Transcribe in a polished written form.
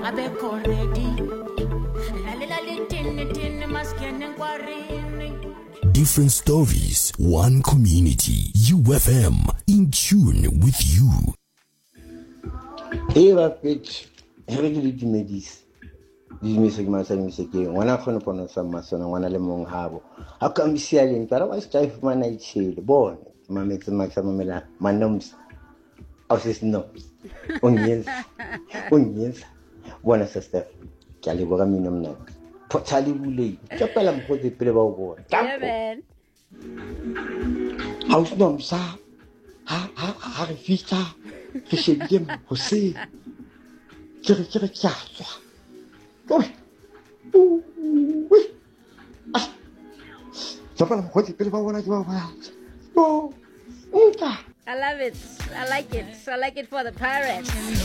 Different stories, one community. UFM, in tune with you. Eva pitch, really to me this. This music man saying music game. When I found upon some mason and one element habo. How come you see a link? I was trying for my night shade. Born, my mates and maximum my numbs. I was no. Onions. One sister. Caliboraminum neck. Potali Woolley. Chapelam put the pillow board. Yeah, man. House nom sa. Ha, Vita. Fishy Jim, Jose. Kiri Chaswa. Go. Chapelam put the pillow when I go out. Oh, I love it. I like it. I like it for the pirates.